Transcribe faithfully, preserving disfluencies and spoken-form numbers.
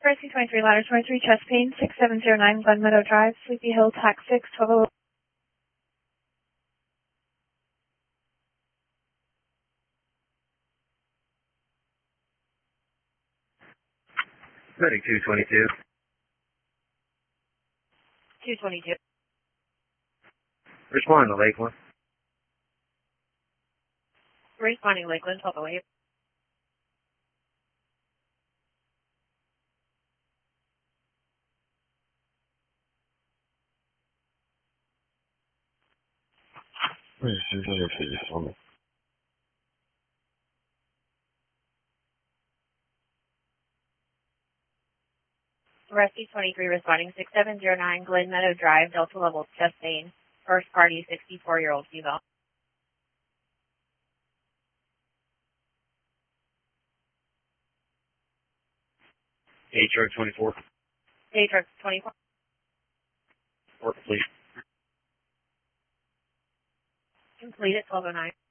Rescue twenty-three, ladder twenty-three, chest pain, six seven zero nine, Glen Meadow Drive, Sleepy Hill, tax six, twelve oh. Medic two twenty-two. two twenty-two. Respond to Lakeland. Responding Lakeland, twelve oh eight. Rescue twenty-three, responding six seven zero nine, Glen Meadow Drive, Delta level, chest pain, first party, sixty-four-year-old female. A truck twenty-four. A truck twenty-four. Work, please. Complete at twelve oh nine.